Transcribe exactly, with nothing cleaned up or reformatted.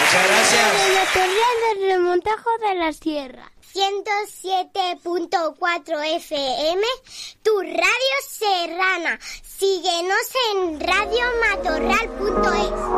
Muchas gracias. La teoría del remontajo de la sierra. ciento siete punto cuatro F M, tu radio serrana. Síguenos en radio matorral punto es.